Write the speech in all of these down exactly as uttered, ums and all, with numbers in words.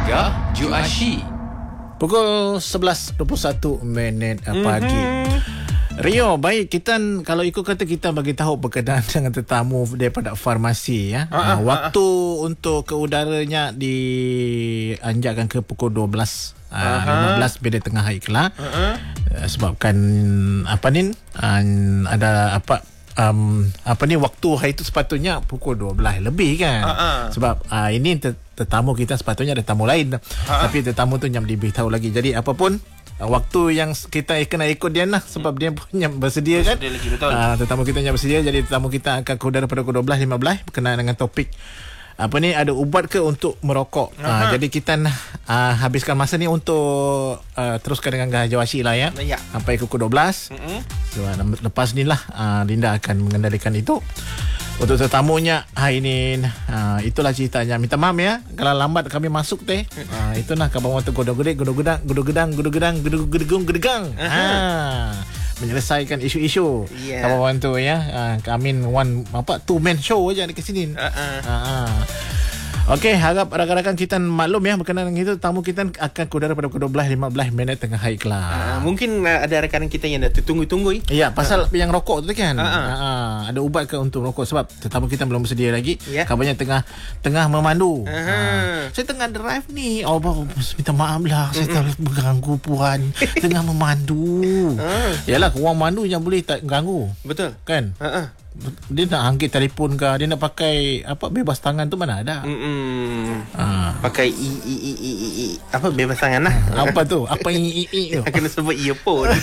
Gegar Juashi. Pukul sebelas dua puluh satu minit pagi. Mm-hmm. Rio, baik, kita kalau ikut kata kita bagi tahu berkenaan dengan tetamu daripada farmasi ya. Uh, uh, waktu uh, uh. untuk ke udaranya dianjakkan ke pukul dua belas uh, lima belas bila tengah hari kelar. Uh-huh. Uh, sebabkan apa ni? Uh, ada apa um, apa ni waktu hari itu sepatutnya pukul dua belas lebih kan. Uh-huh. Sebab uh, ini tetamu kita sepatutnya ada tamu lain. Uh-huh. Tapi tetamu tu yang diberitahu lagi. Jadi apapun waktu yang kita kena ikut dia lah. Sebab dia punya bersedia, bersedia kan lagi, betul. Uh, tetamu kita yang bersedia. Jadi tetamu kita akan kudara pada pukul dua belas lima belas berkenaan dengan topik apa ni, ada ubat ke untuk merokok. Uh, jadi kita uh, habiskan masa ni untuk uh, teruskan dengan Gegar Juashi lah ya, ya. Sampai pukul dua belas. Mm-hmm. So, lepas ni lah uh, Linda akan mengendalikan itu. Untuk tetamunya hari ini, uh, itulah ceritanya. Minta maaf ya kalau lambat kami masuk teh. Uh, itulah kabar waktu godok-godek, godok-gedang, godok-gedang, godok-gedang, godok-gedang, godok-gedang. Ha, menyelesaikan isu-isu. Yeah. Kabar waktu ya. Uh, kami one apa two man show aja di sini. Uh-uh. Uh-uh. Okey, harap rakan-rakan kita maklum ya berkenaan dengan itu. Tamu kita akan kudara pada pukul dua belas lima belas minit tengah hari kelar. Uh, mungkin uh, ada rakan kita yang dah tertunggu-tunggu. Ya, pasal uh. yang rokok tu kan. Uh-uh. Uh, ada ubat ke untuk rokok sebab tetamu kita belum bersedia lagi. Yeah. Kabarnya tengah tengah memandu. Uh-huh. Uh, saya tengah drive ni. Oh, minta maaf lah. Saya uh-uh. tak mengganggu puan. Tengah memandu. Uh. Yalah, orang mandu yang boleh tak ganggu. Betul. Kan? Uh-uh. Dia nak angkit telefon ke, dia nak pakai apa bebas tangan tu mana ada. Ha. Pakai i, i, i, i, i, apa bebas tangan lah. Apa tu? Apa i, i, i tu? Kena sebut earphone.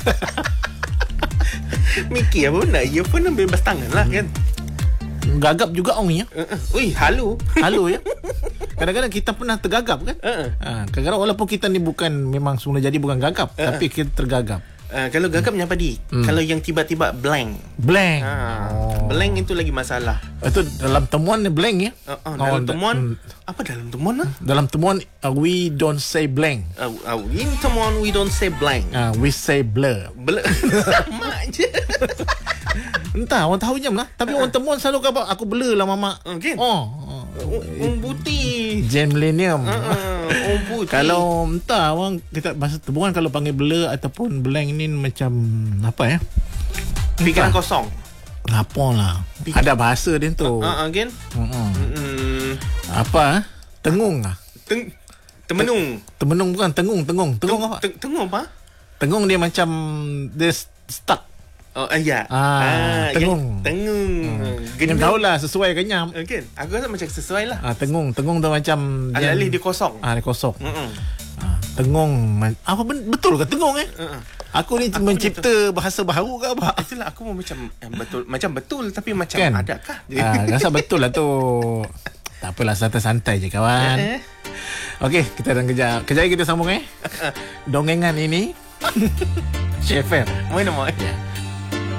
Mikir apa benda? Earphone tu bebas tangan lah kan. Gagap juga orang ya. Uh-uh. Ui, halu. Halu ya. Kadang-kadang kita pernah tergagap kan. Uh-uh. Ha, kadang-kadang walaupun kita ni bukan memang semula jadi bukan gagap, uh-uh. tapi kita tergagap. Uh, kalau gagap hmm. apa di? Hmm. Kalau yang tiba-tiba blank. Blank. Ha. Oh. Blank itu lagi masalah. Itu dalam temuan ni blank ya? Uh, uh, dalam oh, temuan da- apa dalam temuan lah? Dalam temuan uh, we don't say blank. Uh, uh, in temuan we don't say blank. Uh, we say blur. Blur. Sama je. Entah, orang tahu je lah. Tapi uh, orang temuan selalu kata aku blur lah mama. Okay. Oh. Orang putih. Gen millennium. Uh, uh, orang putih. Kalau entah orang kita bahasa temuan kalau panggil blur ataupun blank ni macam apa ya? Pikiran kosong. Apa lah. Ada bahasa dia tu. Uh, uh, again? Uh-uh. Mm-hmm. Apa? Tengung lah. Teng temenung. Temenung bukan tengung, tengung. Tengung apa? Tengung apa? Tengung dia macam dia stuck. Oh uh, ya. Ah, ah tengung. Tengung. Hmm. Kenyam tahulah sesuai kenyam. Okay. Aku rasa macam sesuai lah. Ah, tengung, tengung tu macam alih-alih dia kosong. Ah, dia kosong. Ah, tengung. Apa betul ke tengung eh? Uh-uh. Aku ni aku mencipta betul. Bahasa baru ke apa? Itulah aku mau macam eh, betul, macam betul tapi macam kan? Adakah? Ah, rasa betul lah tu. Tak apalah, santai-santai je kawan. Eh, eh. Okey, kita dah kejap. Kejap kita sambung eh. Dongengan ini. Chef Fair. Mana mau? Ya.